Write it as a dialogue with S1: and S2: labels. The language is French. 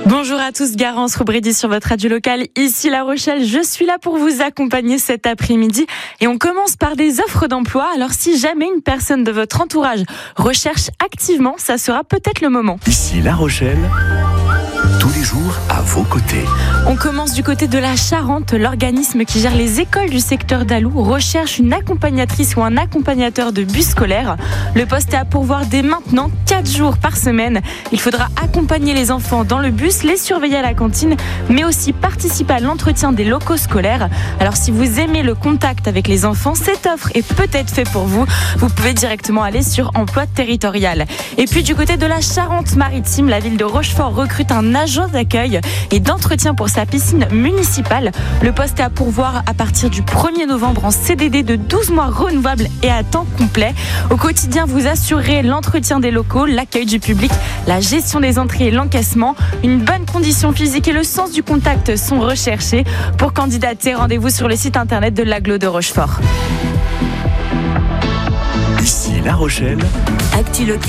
S1: Bonjour à tous, Garance Roubredi sur votre radio locale, ici La Rochelle. Je suis là pour vous accompagner cet après-midi et on commence par des offres d'emploi. Alors si jamais une personne de votre entourage recherche activement, ça sera peut-être le moment.
S2: Ici La Rochelle, tous les jours à vos côtés.
S1: On commence du côté de la Charente. L'organisme qui gère les écoles du secteur d'Alou recherche une accompagnatrice ou un accompagnateur de bus scolaire. Le poste est à pourvoir dès maintenant, 4 jours par semaine. Il faudra accompagner les enfants dans le bus, les surveiller à la cantine, mais aussi participer à l'entretien des locaux scolaires. Alors si vous aimez le contact avec les enfants, cette offre est peut-être faite pour vous. Vous pouvez directement aller sur Emploi Territorial. Et puis du côté de la Charente-Maritime, la ville de Rochefort recrute un agent d'accueil et d'entretien pour sa piscine municipale. Le poste est à pourvoir à partir du 1er novembre en CDD de 12 mois renouvelable et à temps complet. Au quotidien, vous assurerez l'entretien des locaux, l'accueil du public, la gestion des entrées et l'encaissement. Une bonne condition physique et le sens du contact sont recherchés. Pour candidater, rendez-vous sur le site internet de l'Agglo de Rochefort.
S2: Ici La Rochelle,
S3: Actu Local.